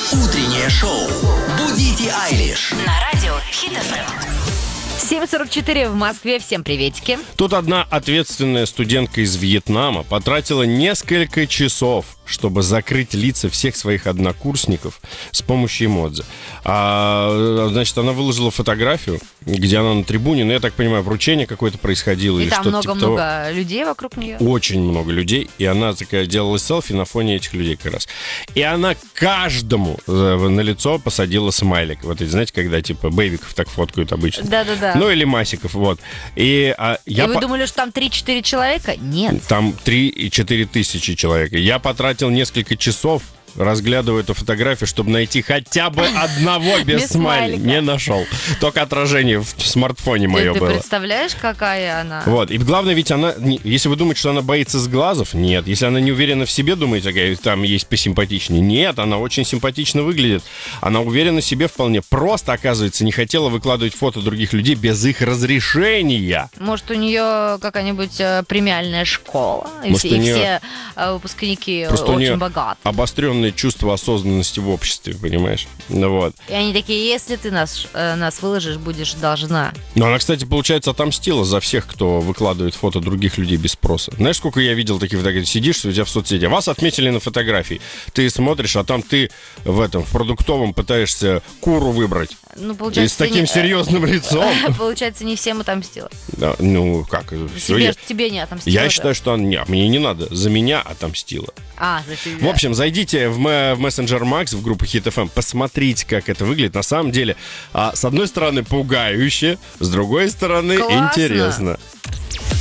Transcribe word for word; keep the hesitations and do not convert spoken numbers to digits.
Утреннее шоу «Будите Айлиш» На радио Хит эф эм. семь сорок четыре в Москве. Всем приветики. Тут одна ответственная студентка из Вьетнама потратила несколько часов, чтобы закрыть лица всех своих однокурсников с помощью эмодзи. А, значит, она выложила фотографию, где она на трибуне, ну, я так понимаю, вручение какое-то происходило. И или там что-то типа много-много того. людей вокруг нее. Очень много людей, и она такая делала селфи на фоне этих людей как раз. И она каждому на лицо посадила смайлик. Вот эти, знаете, когда типа бейбиков так фоткают обычно. Да-да-да. Ну или масиков, вот. И, а, я И вы по... думали, что там три-четыре человека? Нет. Там три и четыре тысячи человек. Я потратил несколько часов, разглядывая эту фотографию, чтобы найти хотя бы одного без Без смайли. смайлика. Не нашел. Только отражение в смартфоне мое Ты было. представляешь, какая она? Вот. И главное, ведь она, не- если вы думаете, что она боится сглазов, нет. Если она не уверена в себе, думаете, такая, там есть посимпатичнее. Нет, она очень симпатично выглядит. Она уверена в себе вполне. Просто, оказывается, не хотела выкладывать фото других людей без их разрешения. Может, у нее какая-нибудь э, премиальная школа? И Может, все, у и нее- все э, выпускники Просто у очень нее богаты. обостренное чувство осознанности в обществе, понимаешь? Ну вот. И они такие, если ты нас, э, нас выложишь, будешь должна. Но она, кстати, получается, отомстила за всех, кто выкладывает фото других людей без спроса. Знаешь, сколько я видел таких фотографий? Сидишь у тебя в соцсети, вас отметили на фотографии. Ты смотришь, а там ты в этом, в продуктовом пытаешься куру выбрать. Ну, И получается, с таким ты не- серьезным лицом. Получается, не всем отомстила. Да, ну, как, все. Тебе, Я, тебе не отомстила. я да? считаю, что она, не, мне не надо. За меня отомстила. А, за тебя. В общем, зайдите в, ме- в мессенджер Макс, в группу Хит эф эм, посмотрите, как это выглядит. На самом деле, а, с одной стороны, пугающе, с другой стороны, Классно. интересно.